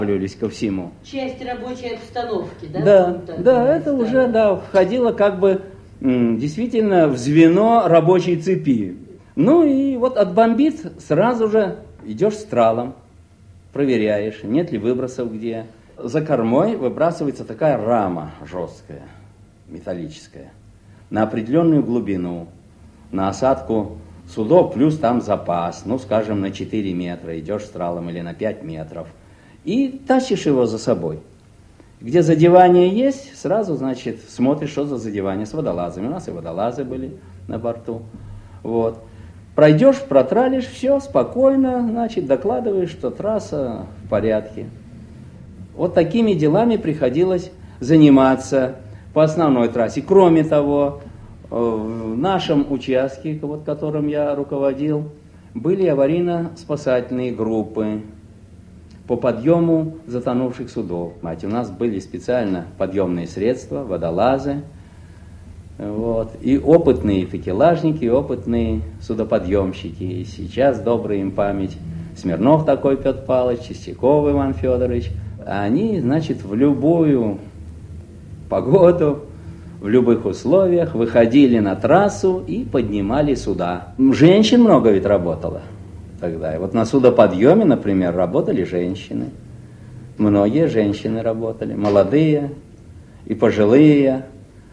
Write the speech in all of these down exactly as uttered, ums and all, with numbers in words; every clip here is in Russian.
готовились ко всему. Часть рабочей обстановки, да? Да, да, это уже, да, входило как бы м, действительно в звено рабочей цепи. Ну и вот отбомбит, сразу же идешь с тралом, проверяешь, нет ли выбросов где. За кормой выбрасывается такая рама жесткая, металлическая, на определенную глубину, на осадку судов, плюс там запас, ну, скажем, на четыре метра, идешь с тралом или на пять метров, и тащишь его за собой. Где задевание есть, сразу, значит, смотришь, что за задевание с водолазами. У нас и водолазы были на борту. Вот. Пройдешь, протралишь, все, спокойно, значит, докладываешь, что трасса в порядке. Вот такими делами приходилось заниматься по основной трассе. Кроме того, в нашем участке, вот, которым я руководил, были аварийно-спасательные группы по подъему затонувших судов. У нас были специально подъемные средства, водолазы, вот, и опытные такелажники, и опытные судоподъемщики. И сейчас добрая им память Смирнов такой Петр Павлович, Чистяков Иван Федорович. Они, значит, в любую погоду, в любых условиях выходили на трассу и поднимали суда. Женщин много ведь работало тогда. И вот на судоподъеме, например, работали женщины. Многие женщины работали, молодые и пожилые.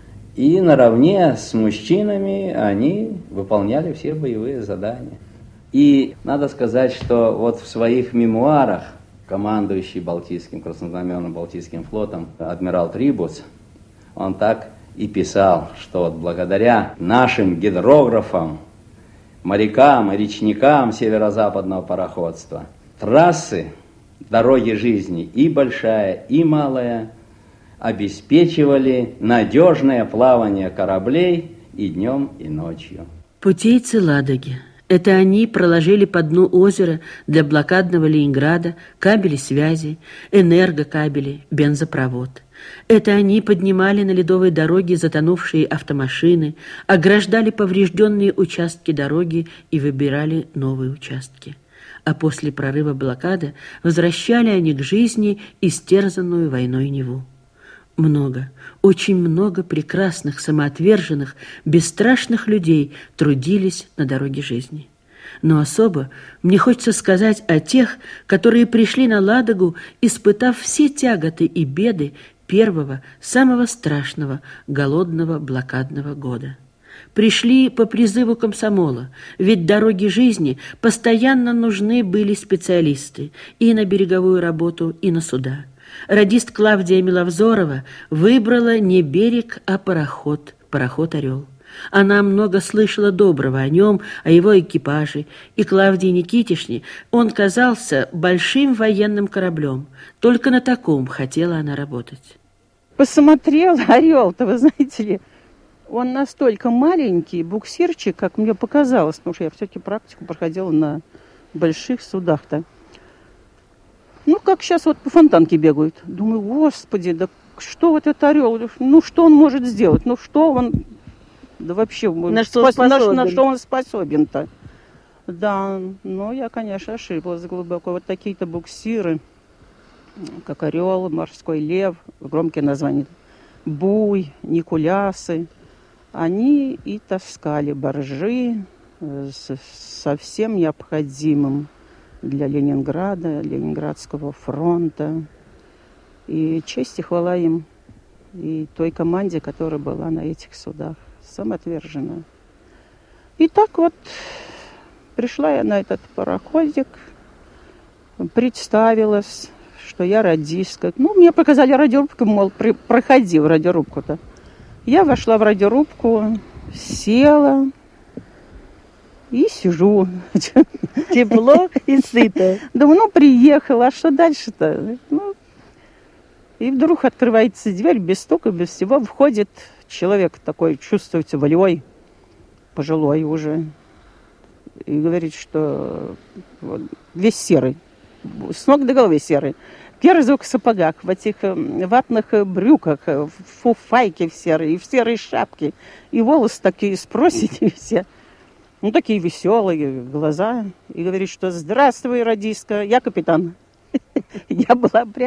И наравне с мужчинами они выполняли все боевые задания. И надо сказать, что вот в своих мемуарах командующий Балтийским, краснознаменным Балтийским флотом адмирал Трибус, он так и писал, что вот благодаря нашим гидрографам, морякам и речникам северо-западного пароходства трассы, дороги жизни и большая, и малая обеспечивали надежное плавание кораблей и днем, и ночью. Путейцы Ладоги. Это они проложили по дну озера для блокадного Ленинграда кабели связи, энергокабели, бензопровод. Это они поднимали на ледовой дороге затонувшие автомашины, ограждали поврежденные участки дороги и выбирали новые участки. А после прорыва блокады возвращали они к жизни истерзанную войной Неву. Много, очень много прекрасных, самоотверженных, бесстрашных людей трудились на дороге жизни. Но особо мне хочется сказать о тех, которые пришли на Ладогу, испытав все тяготы и беды первого, самого страшного, голодного блокадного года. Пришли по призыву комсомола, ведь дороги жизни постоянно нужны были специалисты и на береговую работу, и на суда. Радист Клавдия Миловзорова выбрала не берег, а пароход, пароход «Орел». Она много слышала доброго о нем, о его экипаже, и Клавдии Никитишне он казался большим военным кораблем. Только на таком хотела она работать. Посмотрел «Орел»-то, вы знаете ли, он настолько маленький, буксирчик, как мне показалось, потому что я все-таки практику проходила на больших судах-то. Ну, как сейчас вот по фонтанке бегают. Думаю, господи, да что вот этот «Орел», ну, что он может сделать, ну, что он, да вообще, на что, спос... на, на что он способен-то. Да, ну, я, конечно, ошиблась глубоко. Вот такие-то буксиры, как «Орел», «Морской лев», громкие названия, «Буй», «Никулясы», они и таскали баржи со всем необходимым для Ленинграда, Ленинградского фронта. И честь и хвала им, и той команде, которая была на этих судах, самоотверженно. И так вот пришла я на этот пароходик, представилась, что я радистка. Ну, мне показали радиорубку, мол, при, проходи в радиорубку-то. Я вошла в радиорубку, села и сижу. Тепло и сыто. Думаю, ну, приехала, а что дальше-то? Ну, и вдруг открывается дверь, без стука, без всего. Входит человек такой, чувствуется, волевой, пожилой уже. И говорит, что вот, весь серый, с ног до головы серый. Первый звук в сапогах, в этих ватных брюках, в фуфайке в серой, и в серой шапке. И волосы такие с проседью все. Ну, такие веселые глаза. И говорит, что здравствуй, радистка, я капитан. Я была прям